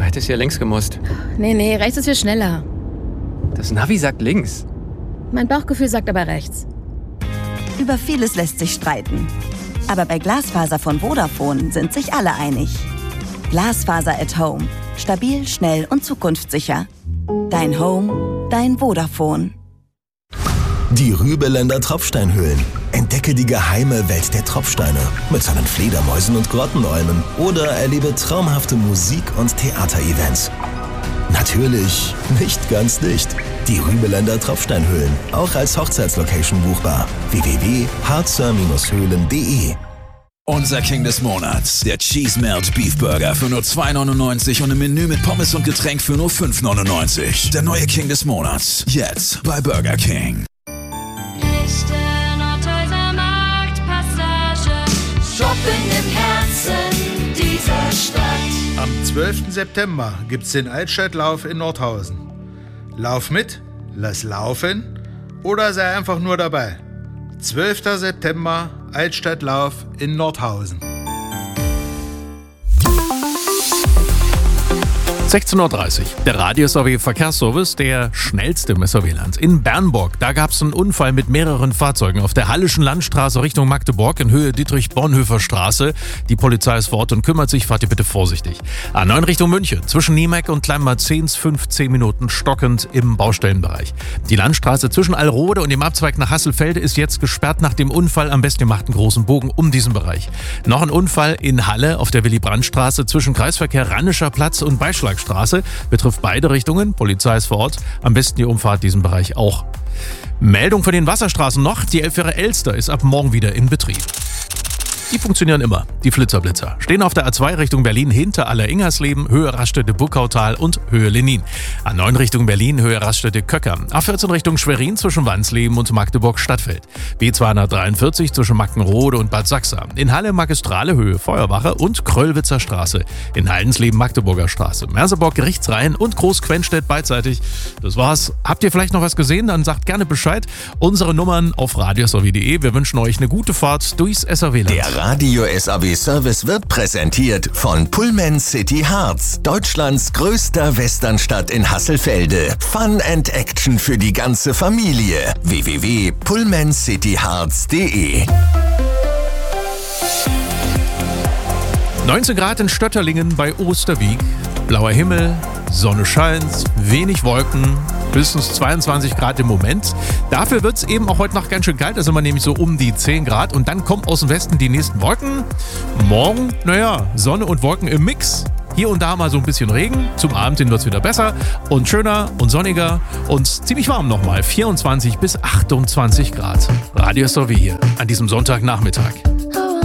hättest hier links gemusst. Nee, rechts ist viel schneller. Das Navi sagt links. Mein Bauchgefühl sagt aber rechts. Über vieles lässt sich streiten. Aber bei Glasfaser von Vodafone sind sich alle einig. Glasfaser at Home. Stabil, schnell und zukunftssicher. Dein Home, dein Vodafone. Die Rübeländer Tropfsteinhöhlen. Entdecke die geheime Welt der Tropfsteine mit seinen Fledermäusen und Grottenolmen oder erlebe traumhafte Musik- und Theaterevents. Natürlich nicht ganz dicht. Die Rübeländer Tropfsteinhöhlen, auch als Hochzeitslocation buchbar. www.harzer-höhlen.de. Unser King des Monats, der Cheese Melt Beef Burger für nur 2,99 und im Menü mit Pommes und Getränk für nur 5,99. Der neue King des Monats, jetzt bei Burger King. Shopping im Herzen dieser Stadt. Am 12. September gibt's den Altstadtlauf in Nordhausen. Lauf mit, lass laufen oder sei einfach nur dabei. 12. September, Altstadtlauf in Nordhausen. 16:30 Uhr. Der Radio-SAW-Verkehrsservice, der schnellste im SAW-Land. In Bernburg, da gab es einen Unfall mit mehreren Fahrzeugen auf der Hallischen Landstraße Richtung Magdeburg in Höhe Dietrich-Bonhoeffer-Straße. Die Polizei ist vor Ort und kümmert sich, fahrt ihr bitte vorsichtig. A9 Richtung München, zwischen Niemeck und Kleinmarzens 15 Minuten stockend im Baustellenbereich. Die Landstraße zwischen Allrode und dem Abzweig nach Hasselfelde ist jetzt gesperrt nach dem Unfall. Am besten ihr macht einen großen Bogen um diesen Bereich. Noch ein Unfall in Halle auf der Willy-Brandt-Straße zwischen Kreisverkehr Rannischer Platz und Beischlag Straße, betrifft beide Richtungen. Polizei ist vor Ort. Am besten ihr umfahrt diesen Bereich auch. Meldung von den Wasserstraßen noch. Die Elbfähre Elster ist ab morgen wieder in Betrieb. Die funktionieren immer, die Flitzerblitzer. Stehen auf der A2 Richtung Berlin hinter Aller-Ingersleben, Höhe Raststätte-Buckautal und Höhe Lenin. A9 Richtung Berlin, Höhe Raststätte-Köcker. A14 Richtung Schwerin zwischen Wansleben und Magdeburg-Stadtfeld. B243 zwischen Mackenrode und Bad Sachsa. In Halle Magistrale Höhe Feuerwache und Kröllwitzer Straße. In Haldensleben Magdeburger Straße. Merseburg Gerichtsreihen und Großquenstedt beidseitig. Das war's. Habt ihr vielleicht noch was gesehen? Dann sagt gerne Bescheid. Unsere Nummern auf radio.saw.de. Wir wünschen euch eine gute Fahrt durchs SAW-Land. Der Radio-SAW-Service wird präsentiert von Pullman City Harz, Deutschlands größter Westernstadt in Hasselfelde. Fun and Action für die ganze Familie. www.pullmancityharz.de. 19 Grad in Stötterlingen bei Osterwiek. Blauer Himmel, Sonne scheint, wenig Wolken, höchstens 22 Grad im Moment. Dafür wird es eben auch heute noch ganz schön kalt, da sind wir nämlich so um die 10 Grad. Und dann kommen aus dem Westen die nächsten Wolken. Morgen, Sonne und Wolken im Mix. Hier und da mal so ein bisschen Regen. Zum Abend hin wird es wieder besser und schöner und sonniger und ziemlich warm nochmal. 24 bis 28 Grad. Radio SAW hier an diesem Sonntagnachmittag.